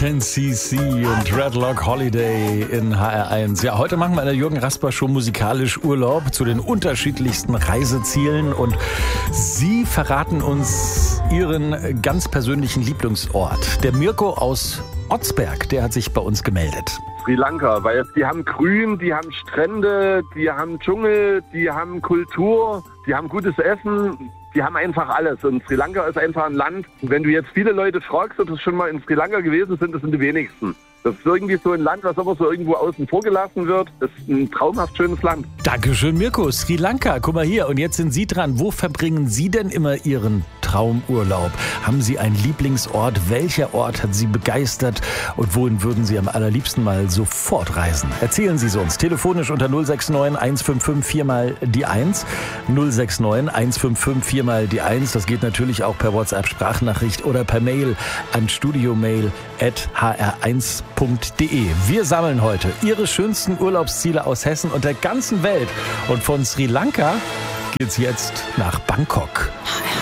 10cc und Dreadlock Holiday in HR1. Ja, heute machen wir in der Jürgen Rasper Show musikalisch Urlaub zu den unterschiedlichsten Reisezielen und Sie verraten uns Ihren ganz persönlichen Lieblingsort. Der Mirko aus Otzberg, der hat sich bei uns gemeldet. Sri Lanka, weil die haben Grün, die haben Strände, die haben Dschungel, die haben Kultur, die haben gutes Essen. Die haben einfach alles und Sri Lanka ist einfach ein Land. Wenn du jetzt viele Leute fragst, ob sie schon mal in Sri Lanka gewesen sind, das sind die wenigsten. Das ist irgendwie so ein Land, was aber so irgendwo außen vor gelassen wird. Das ist ein traumhaft schönes Land. Dankeschön, Mirko. Sri Lanka, guck mal hier. Und jetzt sind Sie dran. Wo verbringen Sie denn immer Ihren Traumurlaub? Haben Sie einen Lieblingsort? Welcher Ort hat Sie begeistert? Und wohin würden Sie am allerliebsten mal sofort reisen? Erzählen Sie es uns. Telefonisch unter 069 155 4 mal die 1. 069 155 4 mal die 1. Das geht natürlich auch per WhatsApp-Sprachnachricht oder per Mail an studiomail@hr1.de. Wir sammeln heute Ihre schönsten Urlaubsziele aus Hessen und der ganzen Welt. Und von Sri Lanka geht's jetzt nach Bangkok.